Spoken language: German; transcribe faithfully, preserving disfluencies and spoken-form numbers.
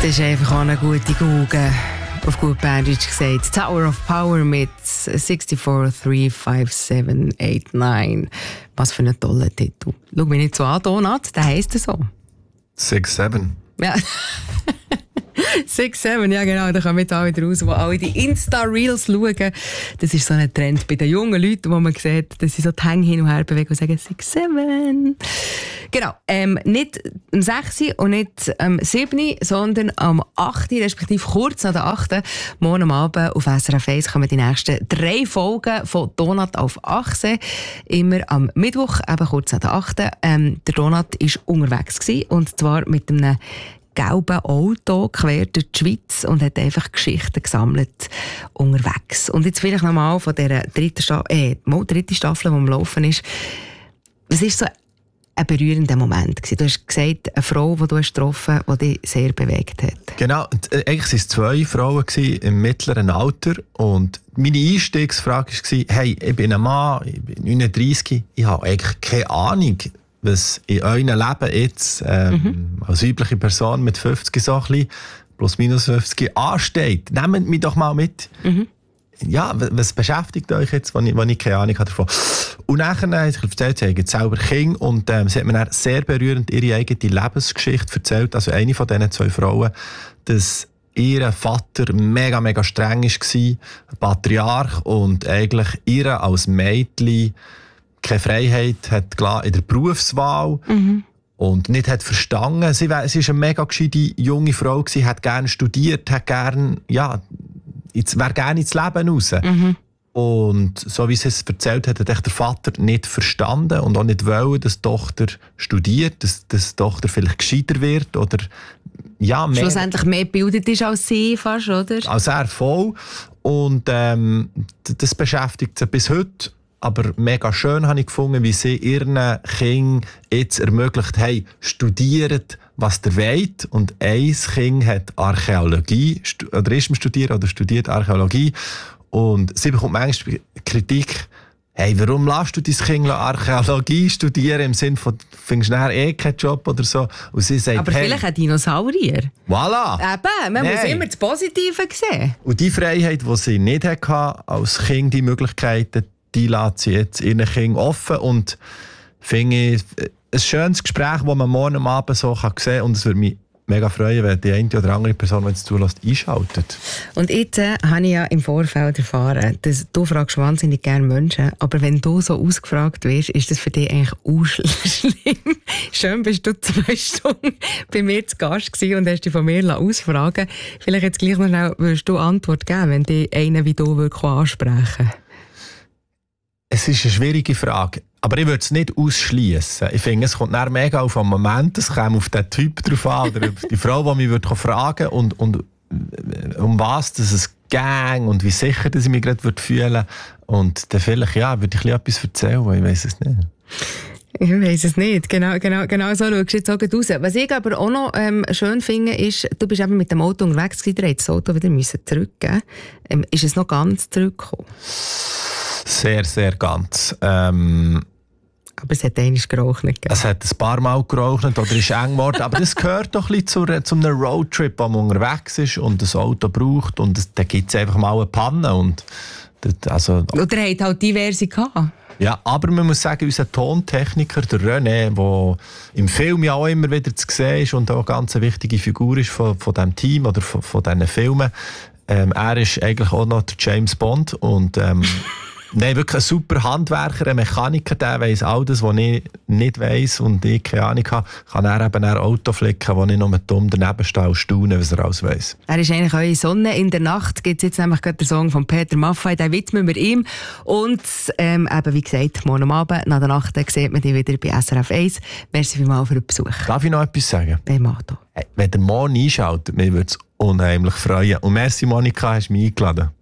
Das ist einfach auch eine gute Google. Auf gut Berndeutsch gesagt. Tower of Power mit sechs vier drei fünf sieben acht neun. Was für ein toller Titel. Schau mich nicht so an, Donat, der heisst so. sechs sieben. Ja. sechs sieben, ja genau, da kommen jetzt alle wieder raus, die alle die Insta-Reels schauen. Das ist so ein Trend bei den jungen Leuten, wo man sieht, dass sie so die Hänge hin und her bewegen und sagen sechs sieben. Genau, ähm, nicht am sechs und nicht am sieben, sondern am acht, respektive kurz nach der acht. Morgen am Abend auf S R F eins kommen die nächsten drei Folgen von Donat auf Achse. Immer am Mittwoch, eben kurz nach der acht. Ähm, der Donat war unterwegs gewesen, und zwar mit einem gelben Auto quer durch die Schweiz und hat einfach Geschichten gesammelt unterwegs. Und jetzt vielleicht nochmal von dieser dritten, Sta- äh, dritten Staffel, die am Laufen ist. Was ist so ein berührender Moment gewesen? Du hast gesagt, eine Frau, die du hast getroffen hast, die dich sehr bewegt hat. Genau, und, äh, eigentlich waren es zwei Frauen im mittleren Alter. Und meine Einstiegsfrage war, hey, ich bin ein Mann, ich bin neununddreissig, ich habe eigentlich keine Ahnung, was in eurem Leben jetzt ähm, mhm. als weibliche Person mit fünfzig so ein bisschen, plus minus fünfzig ansteht. Nehmt mich doch mal mit. Mhm. Ja, was beschäftigt euch jetzt, wenn ich, wenn ich keine Ahnung habe davon? Und nachher hat ich erzählt, sie haben selber Kinder, und ähm, sie hat mir dann sehr berührend ihre eigene Lebensgeschichte erzählt. Also eine von diesen zwei Frauen, dass ihr Vater mega, mega streng war, ein Patriarch, und eigentlich ihr als Mädchen keine Freiheit hat gelassen in der Berufswahl. Mhm. Und nicht hat verstanden. Sie war, sie ist eine mega gescheite junge Frau gewesen, hat gerne studiert, hat gerne, ja, wäre gerne ins Leben raus. Mhm. Und so wie sie es erzählt hat, hat der Vater nicht verstanden und auch nicht wollen, dass die Tochter studiert, dass, dass die Tochter vielleicht gescheiter wird oder ja, mehr, schlussendlich mehr gebildet ist als sie fast, oder? Als er voll. Und ähm, das beschäftigt sie bis heute. Aber mega schön habe ich gefunden, wie sie ihren Kindern jetzt ermöglicht haben, studiert, was ihr wollt. Und ein Kind hat Archäologie, oder ist im Studieren oder studiert Archäologie. Und sie bekommt manchmal Kritik, hey, warum lässt du dein Kind Archäologie studieren, im Sinne von, findest du nachher eh keinen Job oder so? Und sie sagt, aber hey, vielleicht ein Dinosaurier. Voilà. Eben, man Nein. muss immer das Positive sehen. Und die Freiheit, die sie nicht hatte, als Kind die Möglichkeiten, die lässt sie jetzt ihren Kindern offen. Und finde ich ein schönes Gespräch, das man morgen am Abend so sehen kann. Und es würde mich mega freuen, wenn die eine oder andere Person, wenn es zulässt, einschaltet. Und jetzt äh, habe ich ja im Vorfeld erfahren, dass du fragst wahnsinnig gerne Menschen, aber wenn du so ausgefragt wirst, ist das für dich eigentlich auch schlimm. Schön bist du zwei Stunden bei mir zu Gast gewesen und hast dich von mir ausfragen lassen. Vielleicht jetzt gleich noch schnell, würdest du Antwort geben, wenn dich einer wie du wirklich ansprechen. Es ist eine schwierige Frage, aber ich würde es nicht ausschließen. Ich finde, es kommt dann mega auf einen Moment, es kommt auf den Typ drauf an, oder auf die Frau, die mich würde fragen und, und um was dass es geht und wie sicher dass ich mich gerade fühlen würde. Und dann vielleicht, ja, würde ich etwas erzählen, ich weiss es nicht. Ich weiss es nicht. Genau, genau, genau so schaust du jetzt auch raus. Was ich aber auch noch ähm, schön finde, ist, du bist eben mit dem Auto unterwegs gewesen, du musst das Auto wieder zurückgeben. Ähm, ist es noch ganz zurückgekommen? Sehr, sehr ganz. Ähm, aber es hat einmal geraucht. Es hat ein paar Mal geraucht oder ist eng geworden. Aber das gehört doch ein bisschen zu, zu einem Roadtrip, wo man unterwegs ist und das Auto braucht. Und es, da gibt es einfach mal eine Panne. Und das, also, oder er hat halt diverse gehabt. Ja, aber man muss sagen, unser Tontechniker, der René, der im Film ja auch immer wieder zu sehen ist und auch eine ganz wichtige Figur ist von, von diesem Team oder von, von diesen Filmen, ähm, er ist eigentlich auch noch der James Bond. Und ähm, nein, wirklich ein super Handwerker, ein Mechaniker, der weiss all das, was ich nicht weiss und ich keine Ahnung habe, kann er eben ein Auto flicken, wo ich noch mit dumm daneben stehe und staune, was er alles weiss. Er ist eigentlich eure Sonne in der Nacht. Gibt es jetzt nämlich gerade den Song von Peter Maffay, den widmen wir ihm. Und ähm, eben, wie gesagt, morgen am Abend, nach der Nacht, sieht man dich wieder bei S R F eins. Merci vielmals für den Besuch. Darf ich noch etwas sagen? Bei Mato. Hey, wenn der morgen einschaltet, mich würde es unheimlich freuen. Und merci, Monika, hast du mich eingeladen.